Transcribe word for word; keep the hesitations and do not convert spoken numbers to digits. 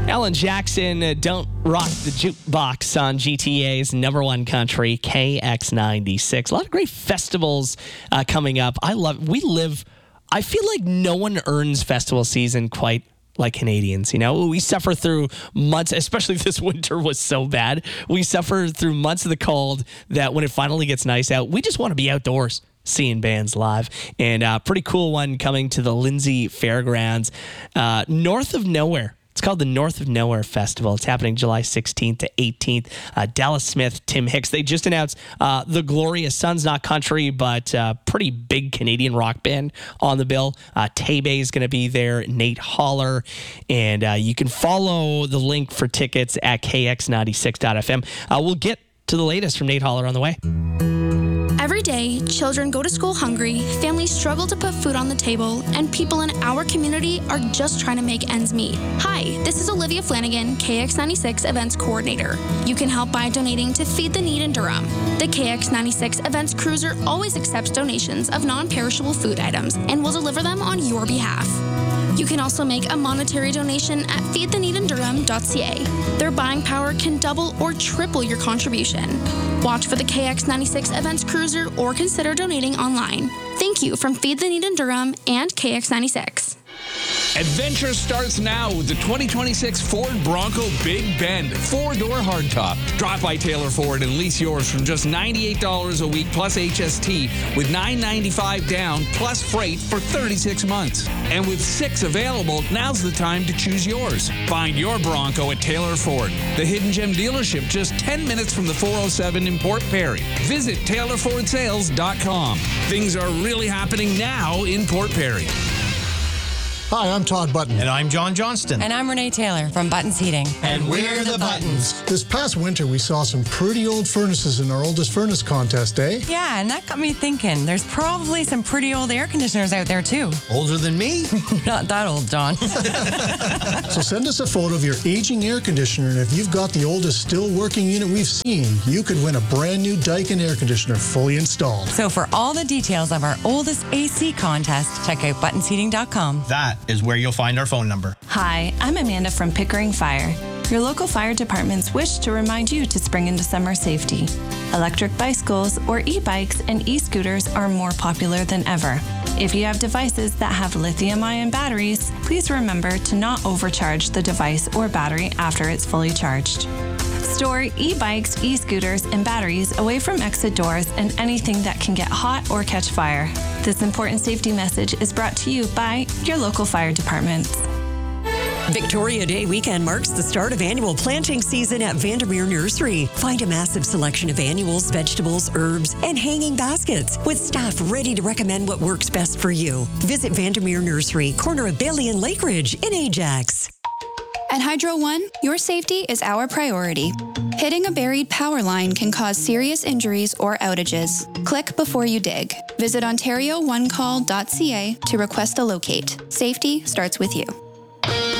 Alan Jackson, uh, Don't Rock the Jukebox on G T A's number one country, K X ninety-six. A lot of great festivals uh, coming up. I love, we live, I feel like no one earns festival season quite like Canadians. You know, we suffer through months, especially this winter was so bad. We suffer through months of the cold that when it finally gets nice out, we just want to be outdoors seeing bands live. And a uh, pretty cool one coming to the Lindsay Fairgrounds, uh, north of nowhere. It's called the North of Nowhere Festival. It's happening July sixteenth to eighteenth. Uh, Dallas Smith, Tim Hicks. They just announced uh, the Glorious Sons, not country, but uh, pretty big Canadian rock band on the bill. Uh, Taybay is going to be there, Nate Holler. And uh, you can follow the link for tickets at K X ninety-six dot F M. Uh, we'll get to the latest from Nate Holler on the way. Every day, children go to school hungry, families struggle to put food on the table, and people in our community are just trying to make ends meet. Hi, this is Olivia Flanagan, K X ninety-six Events Coordinator. You can help by donating to Feed the Need in Durham. The K X ninety-six Events Cruiser always accepts donations of non-perishable food items and will deliver them on your behalf. You can also make a monetary donation at feed the need in durham dot c a. Their buying power can double or triple your contribution. Watch for the K X ninety-six Events Cruiser or consider donating online. Thank you from Feed the Need in Durham and K X ninety-six. Adventure starts now with the twenty twenty-six Ford Bronco Big Bend four-door hardtop. Drop by Taylor Ford and lease yours from just ninety-eight dollars a week plus H S T with nine ninety-five down plus freight for thirty-six months. And with six available, now's the time to choose yours. Find your Bronco at Taylor Ford, the Hidden Gem dealership just ten minutes from the four oh seven in Port Perry. Visit taylor ford sales dot com. Things are really happening now in Port Perry. Hi, I'm Todd Button. And I'm John Johnston. And I'm Renee Taylor from Buttons Heating. And we're the Buttons. This past winter, we saw some pretty old furnaces in our oldest furnace contest, eh? Yeah, and that got me thinking. There's probably some pretty old air conditioners out there, too. Older than me? Not that old, John. So send us a photo of your aging air conditioner, and if you've got the oldest still working unit we've seen, you could win a brand new Daikin air conditioner fully installed. So for all the details of our oldest A C contest, check out buttons heating dot com. That is where you'll find our phone number. Hi, I'm Amanda from Pickering Fire. Your local fire departments wish to remind you to spring into summer safety. Electric bicycles or e-bikes and e-scooters are more popular than ever. If you have devices that have lithium-ion batteries, please remember to not overcharge the device or battery after it's fully charged. Store e-bikes, e-scooters, and batteries away from exit doors and anything that can get hot or catch fire. This important safety message is brought to you by your local fire departments. Victoria Day weekend marks the start of annual planting season at Vandermeer Nursery. Find a massive selection of annuals, vegetables, herbs, and hanging baskets with staff ready to recommend what works best for you. Visit Vandermeer Nursery, corner of Bailey and Lake Ridge in Ajax. At Hydro One, your safety is our priority. Hitting a buried power line can cause serious injuries or outages. Click before you dig. Visit ontario one call dot c a to request a locate. Safety starts with you.